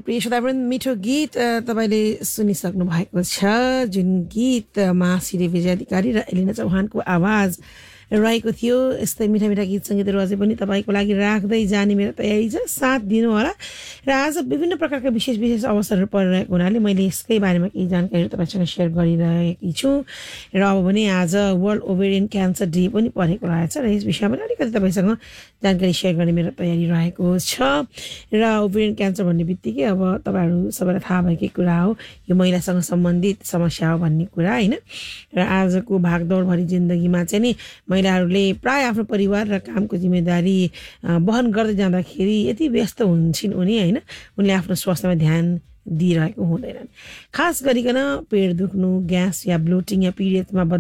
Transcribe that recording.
प्रिय श्रोतावृन्द मिठो गीत तपाईले सुनिसक्नु भएको छ जुन गीतमा श्री विजय अधिकारी र एलिना चौहानको आवाज रहेको थियो। यस्तै मिठा मिठा गीत संगीतहरू अझै पनि तपाईको लागि राख्दै जाने मेरो तयारी छ, साथ दिनु होला। र आज विभिन्न प्रकारका विशेष विशेष अवसरहरू परिरहेको हुनाले मैले यसकै बारेमा केही जानकारीहरू तपाईसँग शेयर गरिरहेकी छु। र अब भने आज वर्ल्ड ओभेरियन क्यान्सर डे पनि परेको रहेछ र यस विषयमा अलिकति तपाईसँग जानकारी शेयर गर्ने मेरो तयारी रहेको छ। र ओभेरियन क्यान्सर भन्ने बित्तिकै अब तपाईहरु सबैलाई थाहा भएकै कुरा हो, यो महिलासँग सम्बन्धित समस्या हो भन्ने कुरा हैन। र आजको भागदौड भरी जिन्दगीमा चाहिँ नि महिलाहरूले प्राय आफ्नो परिवार र कामको जिम्मेदारी वहन गर्दै जाँदाखेरि यति व्यस्त हुन्छन् उनी हैन, उनले आफ्नो स्वास्थ्यमा ध्यान दिइरहेको हुँदैनन्। खास गरिकन पेट दुख्नु, ग्यास या ब्लोटिङ या पिरियड्समा